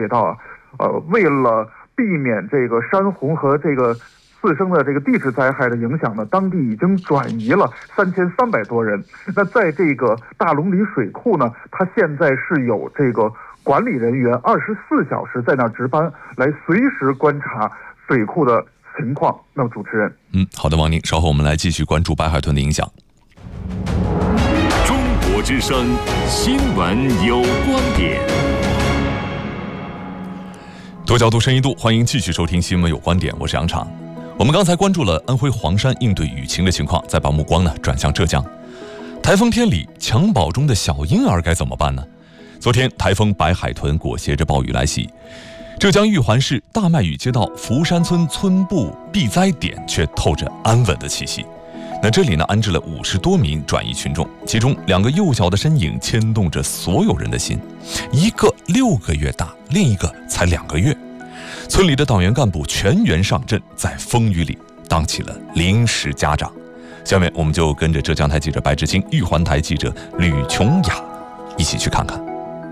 别到啊，为了避免这个山洪和这个自身的这个地质灾害的影响呢，当地已经转移了3300多人。那在这个大龙里水库呢，它现在是有这个管理人员24小时在那值班，来随时观察水库的情况。那么主持人， 好的，王宁，稍后我们来继续关注白海豚的影响。 中国之声新闻有观点。 多角度深一度，欢迎继续收听新闻有观点，我是杨畅。我们刚才关注了安徽黄山应对雨情的情况，再把目光呢转向浙江。台风天里襁褓中的小婴儿该怎么办呢？昨天台风白海豚裹挟着暴雨来袭，浙江玉环市大麦峪街道福山村村部避灾点却透着安稳的气息。那这里呢安置了50多名转移群众，其中2个幼小的身影牵动着所有人的心，一个6个月大，另一个才2个月。村里的党员干部全员上阵，在风雨里当起了临时家长。下面我们就跟着浙江台记者白志清、玉环台记者吕琼雅一起去看看。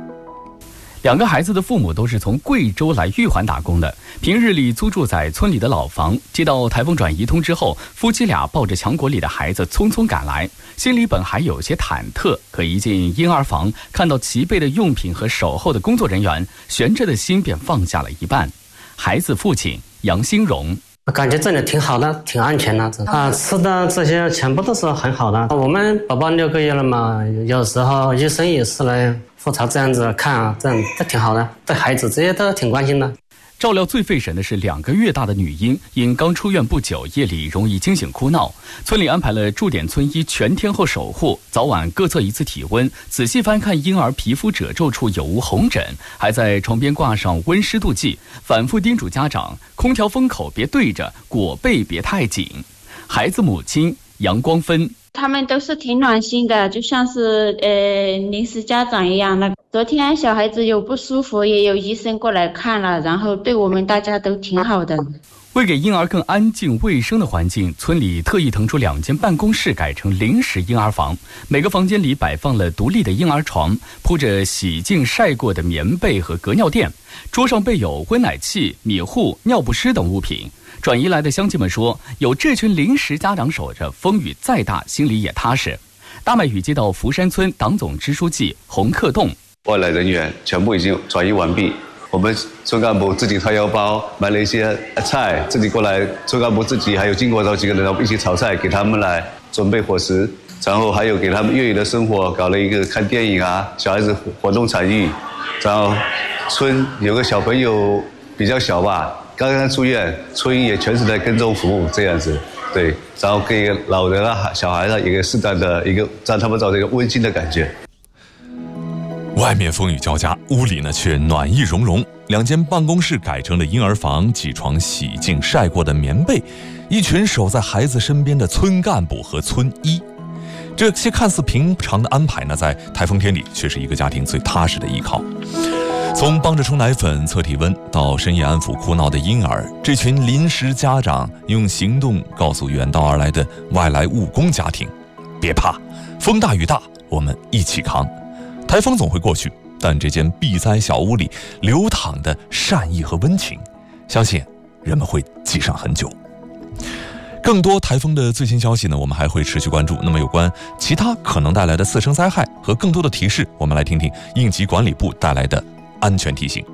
2个孩子的父母都是从贵州来玉环打工的，平日里租住在村里的老房。接到台风转移通知后，夫妻俩抱着墙椁里的孩子匆匆赶来，心里本还有些忐忑，可一进婴儿房，看到齐备的用品和守候的工作人员，悬着的心便放下了一半。孩子父亲杨兴荣， 感觉这里挺好的，挺安全的吃的这些全部都是很好的。我们宝宝6个月了嘛，有时候医生也是来复查这样子看啊，这样都挺好的，对孩子这些都挺关心的。 照料最费神的是2个月大的女婴，因刚出院不久，夜里容易惊醒哭闹。村里安排了驻点村医全天候守护，早晚各测一次体温，仔细翻看婴儿皮肤褶皱处有无红疹，还在床边挂上温湿度计，反复叮嘱家长空调风口别对着，裹被别太紧。孩子母亲杨光芬， 他们都是挺暖心的，就像是临时家长一样的。昨天小孩子有不舒服，也有医生过来看了，然后对我们大家都挺好的。 为给婴儿更安静卫生的环境，村里特意腾出2间办公室改成临时婴儿房，每个房间里摆放了独立的婴儿床，铺着洗净晒过的棉被和隔尿垫，桌上备有温奶器、米糊、尿不湿等物品。转移来的乡亲们说，有这群临时家长守着，风雨再大心里也踏实。大麦峪街道福山村党总支书记洪克栋， 外来人员全部已经转移完毕，我们村干部自己掏腰包买了一些菜，自己过来，村干部自己还有经过找几个人一起炒菜，给他们来准备伙食，然后还有给他们业余的生活搞了一个看电影啊，小孩子活动参与，然后村有个小朋友比较小吧，刚刚出院，村医也全是在跟踪服务这样子，对，然后给老人啊、小孩呢一个适当的一个让他们找这个温馨的感觉。 外面风雨交加，屋里呢却暖意融融。2间办公室改成了婴儿房，几床洗净晒过的棉被，一群守在孩子身边的村干部和村医。这些看似平常的安排呢，在台风天里却是一个家庭最踏实的依靠。从帮着冲奶粉、测体温，到深夜安抚哭闹的婴儿，这群临时家长用行动告诉远道而来的外来务工家庭：别怕，风大雨大，我们一起扛。台风总会过去，但这间避灾小屋里流淌的善意和温情，相信人们会记上很久。更多台风的最新消息呢，我们还会持续关注。那么有关其他可能带来的次生灾害和更多的提示，我们来听听应急管理部带来的安全提醒。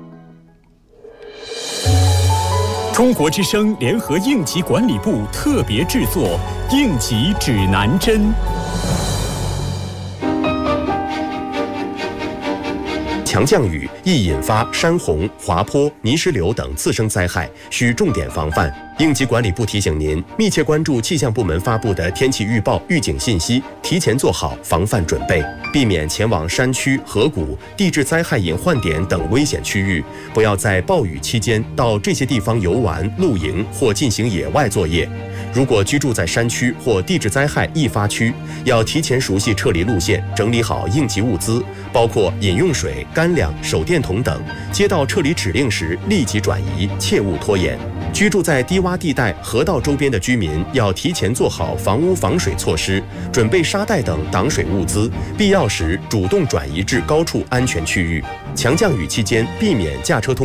中国之声联合应急管理部特别制作应急指南针。 强降雨易引发山洪、滑坡、泥石流等次生灾害，需重点防范。应急管理部提醒您，密切关注气象部门发布的天气预报、预警信息，提前做好防范准备，避免前往山区、河谷、地质灾害隐患点等危险区域。不要在暴雨期间到这些地方游玩、露营或进行野外作业。如果居住在山区或地质灾害易发区，要提前熟悉撤离路线，整理好应急物资，包括饮用水、干粮、手电筒等。接到撤离指令时，立即转移，切勿拖延。居住在低洼地带、河道周边的居民要提前做好房屋防水措施，准备沙袋等挡水物资，必要时主动转移至高处安全区域。强降雨期间，避免驾车通